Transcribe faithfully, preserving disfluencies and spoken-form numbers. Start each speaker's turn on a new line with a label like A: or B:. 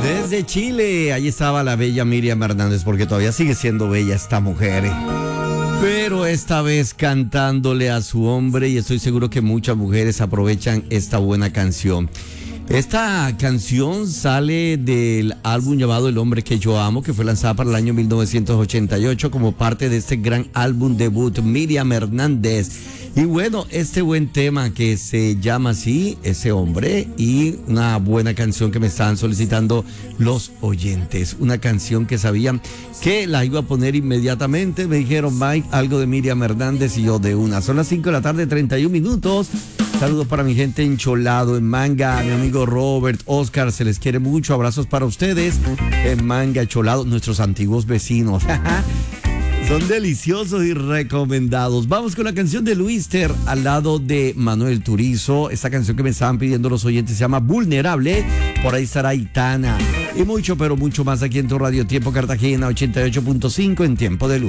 A: Desde Chile, ahí estaba la bella Miriam Hernández, porque todavía sigue siendo bella esta mujer. Pero esta vez cantándole a su hombre, y estoy seguro que muchas mujeres aprovechan esta buena canción. Esta canción sale del álbum llamado El Hombre que Yo Amo, que fue lanzada para el año mil novecientos ochenta y ocho como parte de este gran álbum debut, Miriam Hernández. Y bueno, este buen tema que se llama así, Ese Hombre, y una buena canción que me estaban solicitando los oyentes. Una canción que sabían que la iba a poner inmediatamente. Me dijeron, Mike, algo de Miriam Hernández, y yo de una. Son las cinco de la tarde, treinta y un minutos. Saludos para mi gente en Cholado, en Manga, mi amigo Robert, Oscar, se les quiere mucho. Abrazos para ustedes en Manga, Cholado, nuestros antiguos vecinos. Son deliciosos y recomendados. Vamos con la canción de Luister al lado de Manuel Turizo. Esta canción que me estaban pidiendo los oyentes se llama Vulnerable. Por ahí estará Aitana. Y mucho, pero mucho más aquí en tu Radio Tiempo Cartagena ochenta y ocho punto cinco en Tiempo de Luz.